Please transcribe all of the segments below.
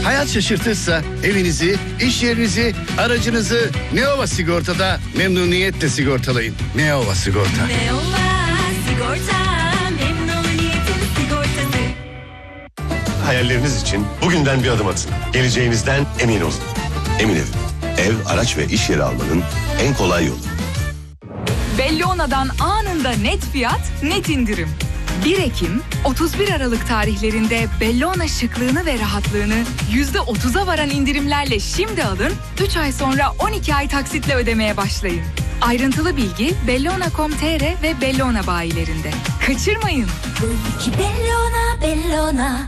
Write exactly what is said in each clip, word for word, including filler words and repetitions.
Hayat şaşırtırsa evinizi, iş yerinizi, aracınızı Neova Sigorta'da memnuniyetle sigortalayın. Neova Sigorta. Neova Sigorta, memnuniyetin sigortası. Hayalleriniz için bugünden bir adım atın. Geleceğinizden emin olun. Emin Ev. Ev, araç ve iş yeri almanın en kolay yolu. Bellona'dan anında net fiyat, net indirim. bir Ekim, otuz bir Aralık tarihlerinde Bellona şıklığını ve rahatlığını yüzde otuza varan indirimlerle şimdi alın, üç ay sonra on iki ay taksitle ödemeye başlayın. Ayrıntılı bilgi bellona nokta com nokta tr ve Bellona bayilerinde. Kaçırmayın. Bellona, Bellona.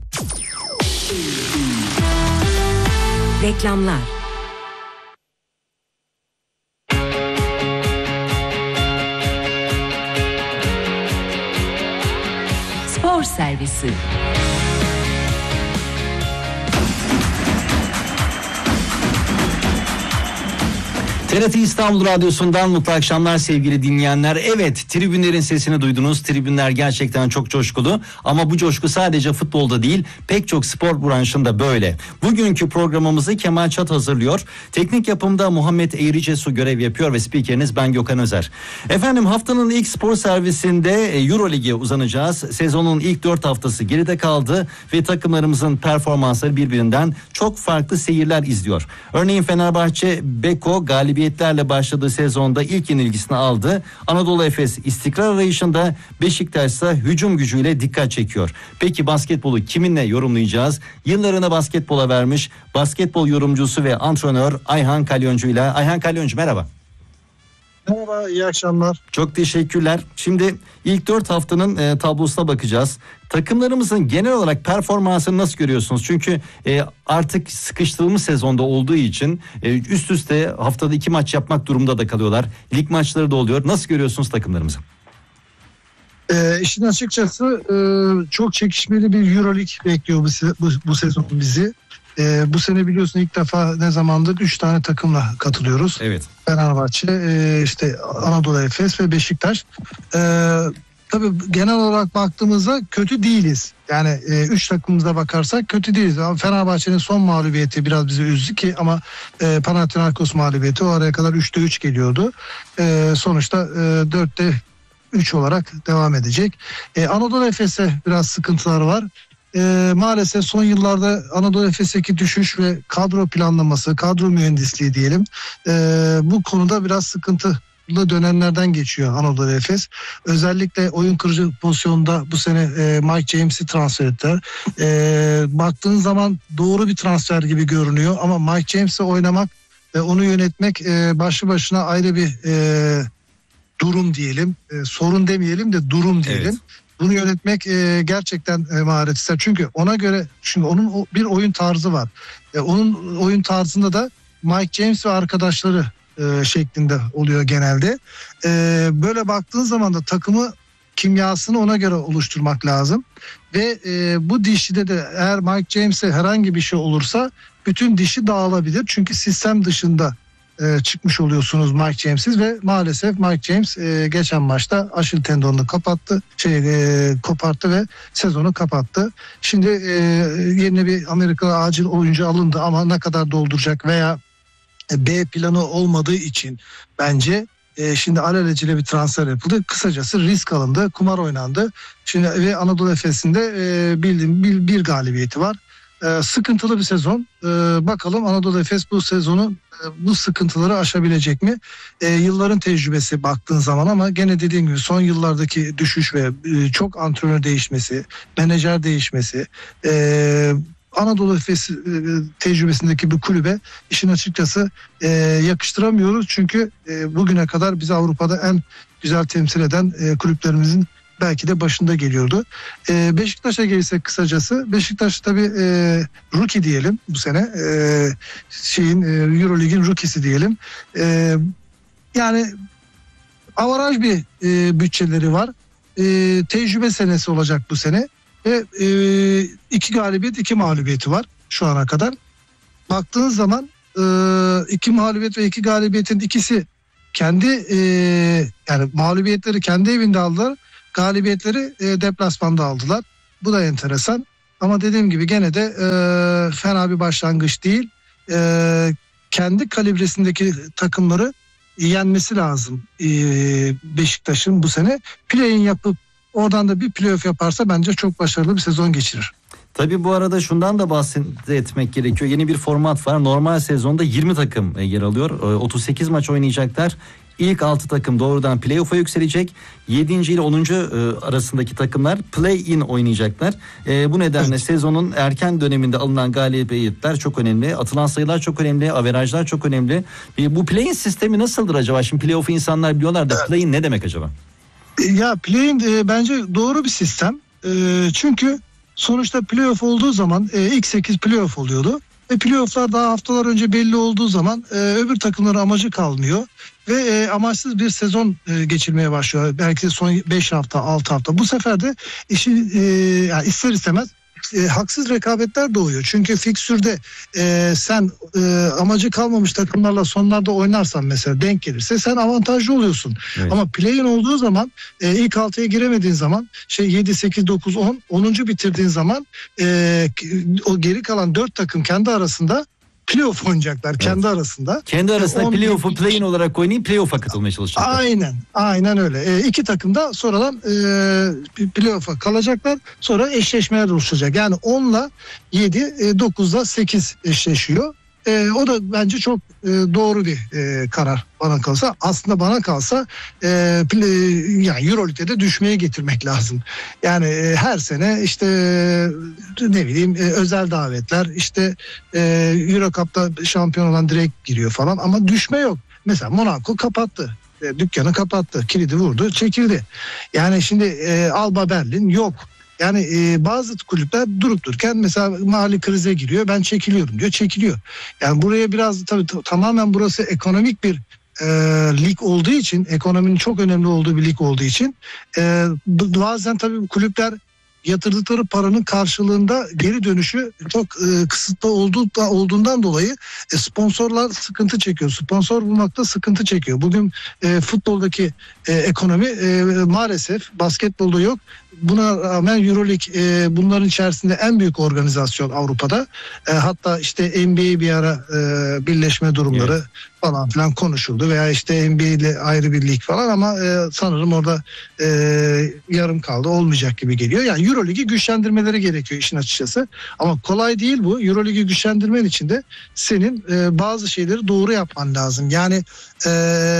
Reklamlar. Spor servisi. T R T İstanbul Radyosu'ndan mutlu akşamlar sevgili dinleyenler. Evet, tribünlerin sesini duydunuz. Tribünler gerçekten çok coşkulu. Ama bu coşku sadece futbolda değil, pek çok spor branşında böyle. Bugünkü programımızı Kemal Çat hazırlıyor. Teknik yapımda Muhammed Eğricesu görev yapıyor ve spikeriniz ben Gökhan Özer. Efendim, haftanın ilk spor servisinde Euro Lig'e uzanacağız. Sezonun ilk dört haftası geride kaldı ve takımlarımızın performansları birbirinden çok farklı seyirler izliyor. Örneğin Fenerbahçe Beko galibiyetlerle başladığı sezonda ilk yenilgisini aldı. Anadolu Efes istikrar arayışında, Beşiktaş ise hücum gücüyle dikkat çekiyor. Peki basketbolu kiminle yorumlayacağız? Yıllarını basketbola vermiş basketbol yorumcusu ve antrenör Ayhan Kalyoncu ile. Ayhan Kalyoncu, merhaba. Merhaba, iyi akşamlar. Çok teşekkürler. Şimdi ilk dört haftanın e, tablosuna bakacağız. Takımlarımızın genel olarak performansını nasıl görüyorsunuz? Çünkü e, artık sıkıştığımız sezonda olduğu için e, üst üste haftada iki maç yapmak durumunda da kalıyorlar. Lig maçları da oluyor. Nasıl görüyorsunuz takımlarımızı? E, işin açıkçası e, çok çekişmeli bir Euroleague bekliyor bu, bu, bu sezon bizi. Ee, bu sene biliyorsun ilk defa ne zamandır üç tane takımla katılıyoruz. Evet. Fenerbahçe, e, işte Anadolu Efes ve Beşiktaş. Ee, tabii genel olarak baktığımızda kötü değiliz. Yani e, üç takımımıza bakarsak kötü değiliz. Ama Fenerbahçe'nin son mağlubiyeti biraz bizi üzdü ki ama e, Panathinaikos mağlubiyeti o araya kadar üçte üç geliyordu. E, sonuçta e, dörtte üç olarak devam edecek. E, Anadolu Efes'e biraz sıkıntılar var. E, maalesef son yıllarda Anadolu Efes'teki düşüş ve kadro planlaması, kadro mühendisliği diyelim, e, bu konuda biraz sıkıntılı dönemlerden geçiyor Anadolu Efes. Özellikle oyun kurucu pozisyonda bu sene e, Mike James'i transfer ettiler. E, baktığın zaman doğru bir transfer gibi görünüyor ama Mike James'le oynamak ve onu yönetmek e, başlı başına ayrı bir e, durum diyelim. E, sorun demeyelim de durum diyelim. Evet. Bunu yönetmek e, gerçekten e, maharet ister. Çünkü ona göre, şimdi onun o, bir oyun tarzı var. E, onun oyun tarzında da Mike James ve arkadaşları e, şeklinde oluyor genelde. E, böyle baktığın zaman da takımı, kimyasını ona göre oluşturmak lazım. Ve e, bu dişide de eğer Mike James'e herhangi bir şey olursa bütün dişi dağılabilir. Çünkü sistem dışında E, çıkmış oluyorsunuz Mike James'iz ve maalesef Mike James e, geçen maçta Aşil tendonunu kapattı, şey e, koparttı ve sezonu kapattı. Şimdi e, yerine bir Amerikalı acil oyuncu alındı ama ne kadar dolduracak veya e, B planı olmadığı için bence e, şimdi alelacele bir transfer yapıldı. Kısacası risk alındı, kumar oynandı. Şimdi ve Anadolu Efes'in de e, bildiğim bir, bir galibiyeti var. Ee, sıkıntılı bir sezon. Ee, bakalım Anadolu Efes bu sezonu e, bu sıkıntıları aşabilecek mi? Ee, yılların tecrübesi baktığın zaman ama gene dediğim gibi son yıllardaki düşüş ve e, çok antrenör değişmesi, menajer değişmesi, e, Anadolu Efes e, tecrübesindeki bir kulübe işin açıkçası e, yakıştıramıyoruz. Çünkü e, bugüne kadar bizi Avrupa'da en güzel temsil eden e, kulüplerimizin belki de başında geliyordu. Ee, Beşiktaş'a gelirsek kısacası, Beşiktaş tabii e, rookie diyelim bu sene. E, şeyin e, Euroleague'in rookie'si diyelim. E, yani avaraj bir e, bütçeleri var. E, tecrübe senesi olacak bu sene. Ve e, iki galibiyet, iki mağlubiyeti var şu ana kadar. Baktığın zaman e, iki mağlubiyet ve iki galibiyetin ikisi kendi e, yani mağlubiyetleri kendi evinde aldılar. Galibiyetleri e, deplasmanda aldılar. Bu da enteresan. Ama dediğim gibi gene de e, fena bir başlangıç değil. E, kendi kalibresindeki takımları yenmesi lazım e, Beşiktaş'ın bu sene. Play-in yapıp oradan da bir playoff yaparsa bence çok başarılı bir sezon geçirir. Tabii bu arada şundan da bahsetmek gerekiyor. Yeni bir format var. Normal sezonda yirmi takım yer alıyor. otuz sekiz maç oynayacaklar. İlk altı takım doğrudan playoff'a yükselecek. yedinci ile onuncu arasındaki takımlar play-in oynayacaklar. Bu nedenle evet. Sezonun erken döneminde alınan galibiyetler çok önemli. Atılan sayılar çok önemli. Averajlar çok önemli. Bu play-in sistemi nasıldır acaba? Şimdi playoff'u insanlar biliyorlar da evet. Play-in ne demek acaba? Ya play-in e, bence doğru bir sistem. E, çünkü sonuçta playoff olduğu zaman e, ilk sekiz playoff oluyordu. Ve playofflar daha haftalar önce belli olduğu zaman e, öbür takımların amacı kalmıyor. Ve e, amaçsız bir sezon e, geçirmeye başlıyor. Belki son beş hafta, altı hafta. Bu sefer de işi e, yani ister istemez e, haksız rekabetler doğuyor. Çünkü fiksürde e, sen e, amacı kalmamış takımlarla sonlarda oynarsan mesela denk gelirse sen avantajlı oluyorsun. Evet. Ama play-in olduğu zaman e, ilk altıya giremediğin zaman şey yedi, sekiz, dokuz, on, onuncu bitirdiğin zaman e, o geri kalan dört takım kendi arasında playoff oynayacaklar evet. Kendi arasında. Kendi arasında on playoff'u play-in olarak oynayıp playoff'a katılmaya çalışacaklar. Aynen. Aynen öyle. E, iki takım da sonradan e, playoff'a kalacaklar. Sonra eşleşmeler oluşacak. Yani onla yedi, e, dokuzla sekiz eşleşiyor. E, o da bence çok e, doğru bir e, karar bana kalsa. Aslında bana kalsa e, play, yani Euroleague'de düşmeye getirmek lazım. Yani e, her sene işte ne bileyim e, özel davetler işte e, Euro Cup'ta şampiyon olan direkt giriyor falan ama düşme yok. Mesela Monaco kapattı. E, dükkanı kapattı. Kilidi vurdu. Çekildi. Yani şimdi e, Alba Berlin yok. Yani e, bazı kulüpler durup dururken mesela mali krize giriyor, ben çekiliyorum diyor, çekiliyor. Yani buraya biraz tabii t- tamamen burası ekonomik bir e, lig olduğu için, ekonominin çok önemli olduğu bir lig olduğu için e, bazen tabii kulüpler yatırdıkları paranın karşılığında geri dönüşü çok e, kısıtlı olduğu, olduğundan dolayı e, sponsorlar sıkıntı çekiyor. Sponsor bulmakta sıkıntı çekiyor. Bugün e, futboldaki e, ekonomi e, maalesef basketbolda yok. Buna rağmen Euroleague e, bunların içerisinde en büyük organizasyon Avrupa'da. E, hatta işte N B A bir ara e, birleşme durumları evet. falan filan konuşuldu veya işte N B A ile ayrı bir lig falan ama e, sanırım orada e, yarım kaldı, olmayacak gibi geliyor. Yani Euroleague'i güçlendirmeleri gerekiyor işin açıkçası. Ama kolay değil bu. Euroleague'i güçlendirmen için de senin e, bazı şeyleri doğru yapman lazım. Yani e,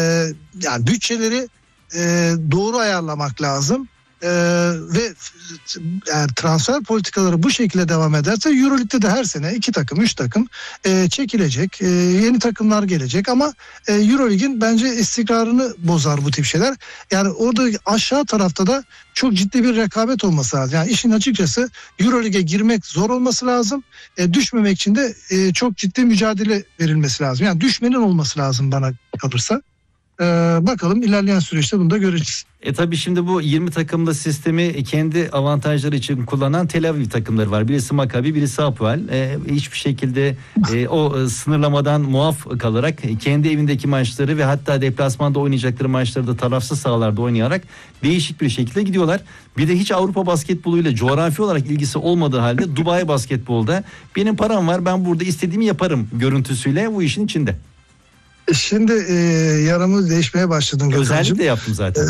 yani bütçeleri e, doğru ayarlamak lazım. Ee, ve yani transfer politikaları bu şekilde devam ederse Euroleague'de de her sene iki takım, üç takım e, çekilecek, e, yeni takımlar gelecek ama e, Euroleague'in bence istikrarını bozar bu tip şeyler. Yani orada aşağı tarafta da çok ciddi bir rekabet olması lazım. Yani işin açıkçası Euroleague'e girmek zor olması lazım. E, düşmemek için de e, çok ciddi mücadele verilmesi lazım. Yani düşmenin olması lazım bana kalırsa. Ee, bakalım ilerleyen süreçte bunu da göreceğiz. E tabii şimdi bu yirmi takımlı sistemi kendi avantajları için kullanan Tel Aviv takımları var. Birisi Maccabi, birisi Hapoel. E, hiçbir şekilde e, o e, sınırlamadan muaf kalarak e, kendi evindeki maçları ve hatta deplasmanda oynayacakları maçları da tarafsız sahalarda oynayarak değişik bir şekilde gidiyorlar. Bir de hiç Avrupa basketboluyla coğrafi olarak ilgisi olmadığı halde Dubai basketbolda benim param var, ben burada istediğimi yaparım görüntüsüyle bu işin içinde. Şimdi e, yaramı değişmeye başladım. Özellikle yaptım zaten.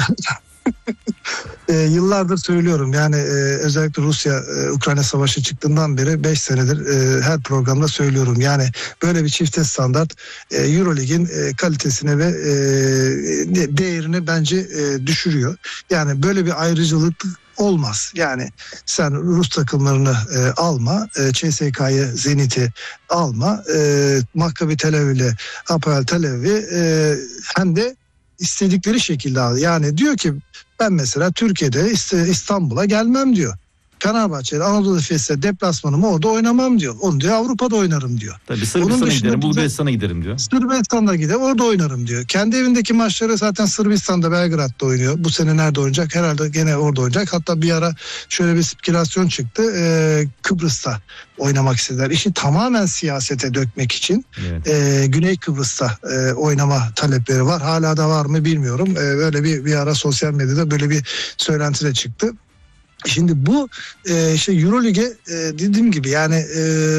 e, yıllardır söylüyorum yani e, özellikle Rusya e, Ukrayna savaşı çıktığından beri beş senedir e, her programda söylüyorum. Yani böyle bir çifte standart e, Euroleague'in e, kalitesini ve e, değerini bence e, düşürüyor. Yani böyle bir ayrıcalık olmaz. Yani sen Rus takımlarını e, alma, e, C S K'yı, Zenit'i alma, e, Maccabi Tel Aviv'le Hapoel Tel Aviv'i e, hem de istedikleri şekilde al. Yani diyor ki ben mesela Türkiye'de İstanbul'a gelmem diyor. Fenerbahçe'de Anadolu Efes'e deplasmanımı orada oynamam diyor. Onu diyor Avrupa'da oynarım diyor. Tabii Sırbistan'a giderim, Bulgaristan'a giderim diyor. Sırbistan'da gider, orada oynarım diyor. Kendi evindeki maçları zaten Sırbistan'da, Belgrad'da oynuyor. Bu sene nerede oynayacak? Herhalde gene orada oynayacak. Hatta bir ara şöyle bir spekülasyon çıktı. Ee, Kıbrıs'ta oynamak istediler. İşi tamamen siyasete dökmek için evet. e, Güney Kıbrıs'ta e, oynama talepleri var. Hala da var mı bilmiyorum. E, böyle bir bir ara sosyal medyada böyle bir söylenti de çıktı. Şimdi bu e, işte Eurolig'e e, dediğim gibi yani e,